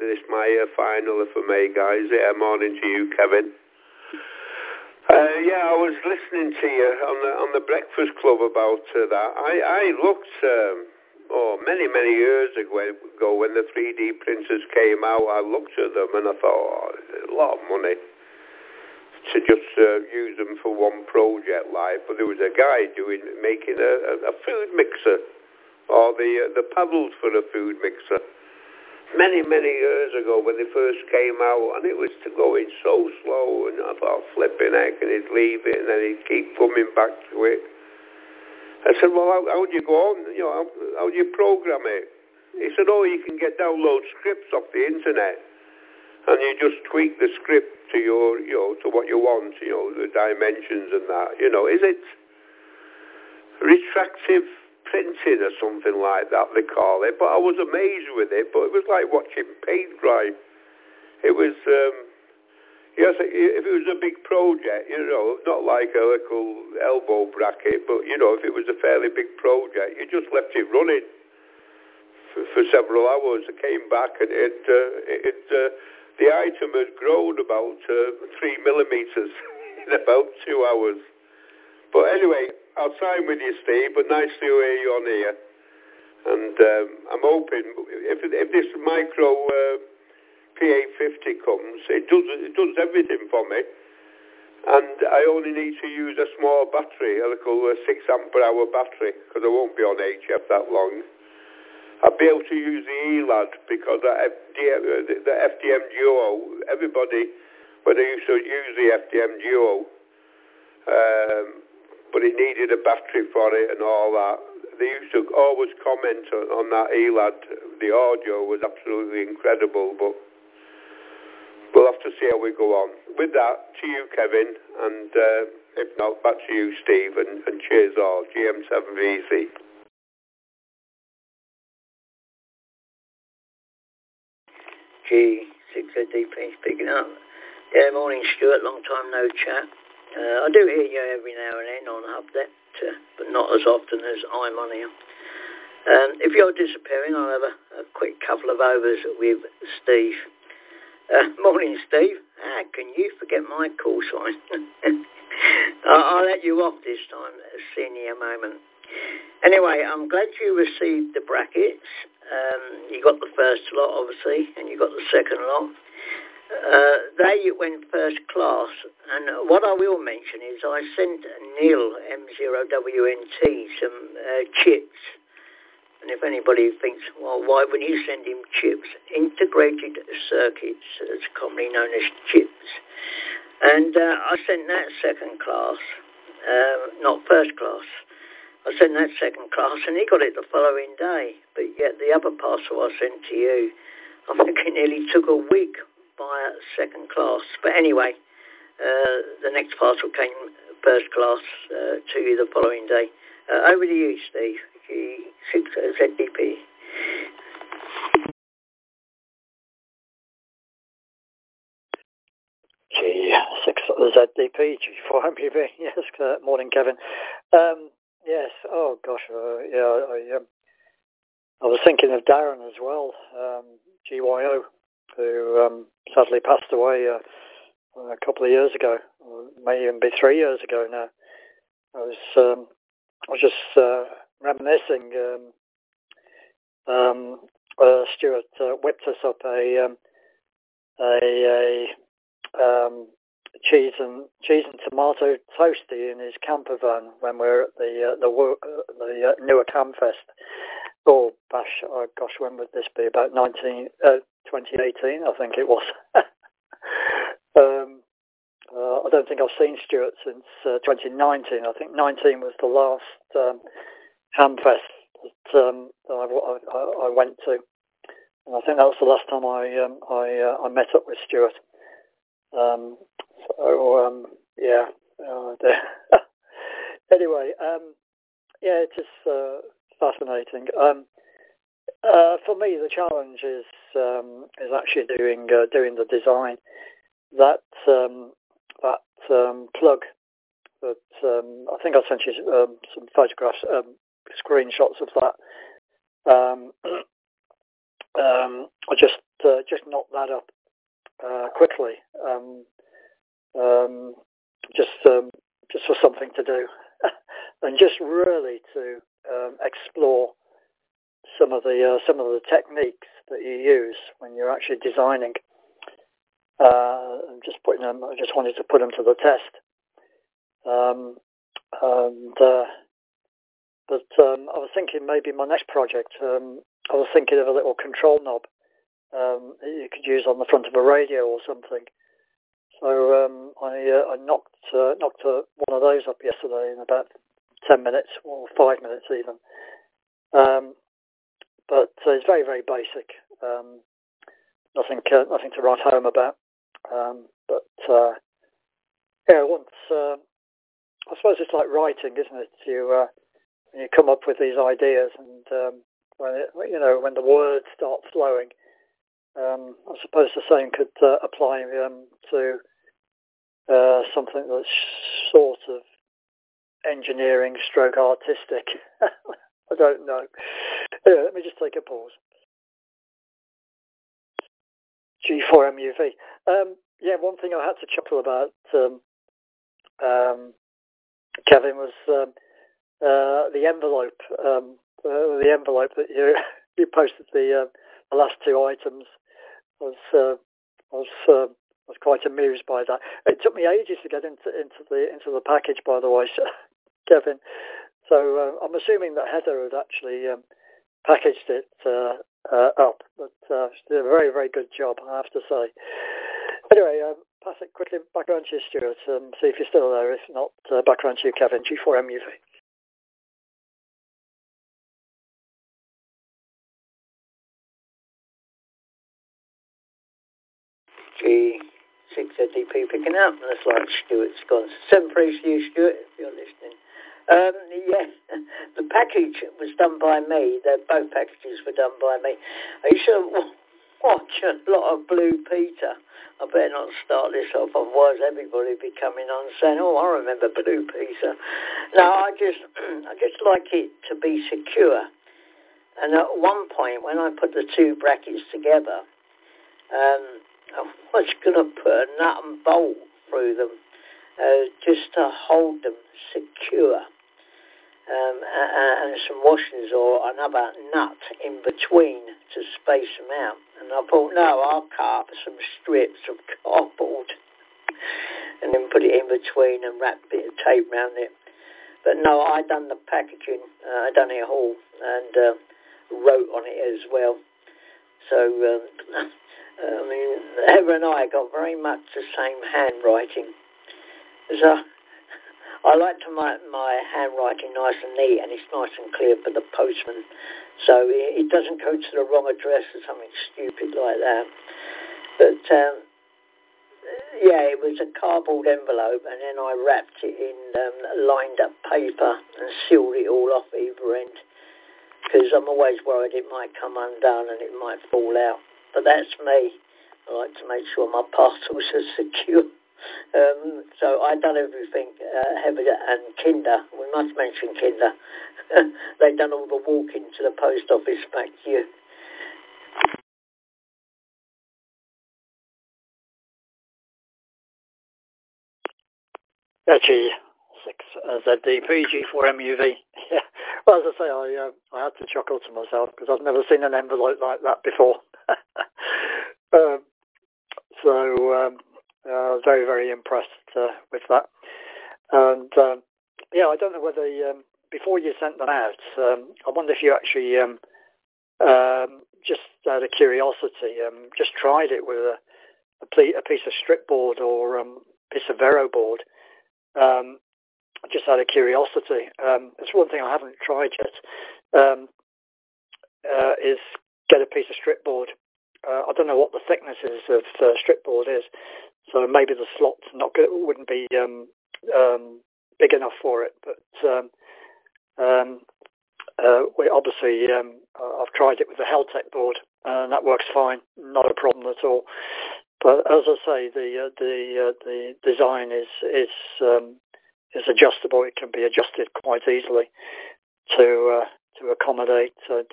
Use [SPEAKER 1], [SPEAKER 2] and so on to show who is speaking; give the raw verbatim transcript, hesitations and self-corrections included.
[SPEAKER 1] this my uh, final for me, guys. Yeah, morning to you, Kevin. Uh, yeah, I was listening to you on the on the Breakfast Club about uh, that. I I looked um, oh many many years ago when the three D printers came out. I looked at them and I thought, oh, a lot of money to just uh, use them for one project, like. But there was a guy doing making a, a, a food mixer, or the uh, the paddles for a food mixer. Many, many years ago when they first came out, and it was going so slow, and I thought, flipping heck, and he'd leave it, and then he'd keep coming back to it. I said, well, how, how do you go on? You know, how, how do you program it? He said, oh, you can get download scripts off the internet, and you just tweak the script to your, you know, to what you want, you know, the dimensions and that. You know, is it retractive printing or something like that they call it? But I was amazed with it. But it was like watching paint dry. It was, um, yes, if it was a big project, you know, not like a little elbow bracket, but you know, if it was a fairly big project, you just left it running for, for several hours. I came back and it, uh, it, uh, the item had grown about uh, three millimeters in about two hours. But anyway, I'll sign with you, Steve, but nice to hear you on here. And um, I'm hoping, if, if this micro uh, P eight fifty comes, it does, it does everything for me. And I only need to use a small battery, a little uh, six ampere hour battery, because I won't be on H F that long. I'll be able to use the E L A D, because the, F D M, uh, the F D M Duo, everybody, when they used to use the F D M Duo, um, but it needed a battery for it and all that. They used to always comment on, on that E L A D. The audio was absolutely incredible, but we'll have to see how we go on. With that, to you, Kevin, and uh, if not, back to you, Steve, and, and cheers all. G M seven V Z.
[SPEAKER 2] G six Z D P speaking up. Yeah, morning, Stuart. Long time no chat. Uh, I do hear you every now and then on HubNet, uh, but not as often as I'm on here. Um, if you're disappearing, I'll have a, a quick couple of overs with Steve. Uh, morning, Steve. How can you forget my call sign? I'll, I'll let you off this time, senior moment. Anyway, I'm glad you received the brackets. Um, you got the first lot, obviously, and you got the second lot. Uh, they went first class, and what I will mention is I sent Neil M zero W N T some uh, chips, and if anybody thinks, well, why would you send him chips? Integrated circuits, as commonly known as chips, and uh, I sent that second class, uh, not first class. I sent that second class, and he got it the following day, but yet the other parcel I sent to you, I think it nearly took a week by second class. But anyway, uh, the next parcel came first class uh, to you the following day. Uh, over to you, Steve. G six Z D P.
[SPEAKER 3] G six Z D P, G four M P V. Yes, uh, morning, Kevin. Um, yes, oh gosh, uh, yeah, I, um, I was thinking of Darren as well, um, G Y O, who um, sadly passed away uh, a couple of years ago, or may even be three years ago now. I was um, I was just uh, reminiscing. Um, um, uh, Stuart uh, whipped us up a um, a, a um, cheese and cheese and tomato toasty in his camper van when we were at the uh, the uh, the uh, Newark Hamfest. Oh, bash! Oh, gosh, when would this be? About nineteen, uh, twenty eighteen, I think it was. um, uh, I don't think I've seen Stuart since uh, twenty nineteen. I think nineteen was the last um, Hamfest that, um, that I, I, I went to, and I think that was the last time I um, I, uh, I met up with Stuart. Um, so um, yeah. Uh, anyway, um, yeah, it is. Uh, Fascinating. Um, uh, for me, the challenge is um, is actually doing uh, doing the design. That um, that um, plug that um, I think I sent you um, some photographs, um, screenshots of that. Um, um, I just uh, just knock that up uh, quickly, um, um, just um, just for something to do, and just really to um, explore some of the uh, some of the techniques that you use when you're actually designing. Uh, I'm just putting them. I just wanted to put them to the test. Um, and uh, but um, I was thinking maybe my next project. Um, I was thinking of a little control knob um, that you could use on the front of a radio or something. So um, I, uh, I knocked uh, knocked uh, one of those up yesterday in about ten minutes or five minutes even. Um, but uh, it's very very basic. Um, nothing uh, nothing to write home about. Um, but uh, yeah, once uh, I suppose it's like writing, isn't it? You uh, you come up with these ideas, and um, when it, you know when the words start flowing, um, I suppose the same could uh, apply um, to uh, something that's sort of engineering, stroke artistic. I don't know. Anyway, let me just take a pause. G four M U V. Um, yeah, one thing I had to chuckle about, um, um, Kevin, was um, uh, the envelope. Um, uh, the envelope that you you posted the uh, the last two items. I was uh, I was uh, was quite amused by that. It took me ages to get into into the into the package, by the way, Kevin. So uh, I'm assuming that Heather had actually um, packaged it uh, uh, up, but uh, she did a very very good job, I have to say. Anyway, um, pass it quickly back around to you, Stuart, and see if you're still there. If not, uh, back around to you, Kevin. G four M U V.
[SPEAKER 2] G six Z D P picking up, and that's like Stuart's gone. Seven praise to you, Stuart, if you're listening. Um, yeah, the package was done by me. The, both packages were done by me. I used to watch a lot of Blue Peter. I better not start this off, otherwise everybody will be coming on saying, oh, I remember Blue Peter. No, I just, I just like it to be secure. And at one point, when I put the two brackets together, um, I was going to put a nut and bolt through them uh, just to hold them secure. Um, and, and some washings or another nut in between to space them out. And I thought, no, I'll cut up some strips of cardboard and then put it in between and wrap a bit of tape around it. But no, I done the packaging, uh, I done it all and uh, wrote on it as well. So, um, I mean, Heather and I got very much the same handwriting. So I like to make my handwriting nice and neat, and it's nice and clear for the postman, so it doesn't go to the wrong address or something stupid like that. But um, yeah, it was a cardboard envelope, and then I wrapped it in um, lined up paper and sealed it all off either end, because I'm always worried it might come undone and it might fall out. But that's me. I like to make sure my parcels are secure. Um, so I done everything, uh, Heather and Kinder. We must mention Kinder. They done all the walking to the post office back to you.
[SPEAKER 3] G six Z D P, G four M U V. Yeah. Well, as I say, I uh, I had to chuckle to myself because I've never seen an envelope like that before. um, so um, uh, I was very very impressed uh, with that. And um, yeah, I don't know whether um, before you sent them out, um, I wonder if you actually um, um, just out of curiosity um, just tried it with a, a, ple- a piece of strip board or um, piece of Vero board. Um, just out of curiosity. Um, it's one thing I haven't tried yet, um, uh, is get a piece of strip board. Uh, I don't know what the thickness is of uh, strip board is, so maybe the slot's not good, wouldn't be um, um, big enough for it. But um, um, uh, we obviously, um, I've tried it with the Heltec board, and that works fine, not a problem at all. But as I say, the uh, the uh, the design is is um, is adjustable. It can be adjusted quite easily to uh, to accommodate uh,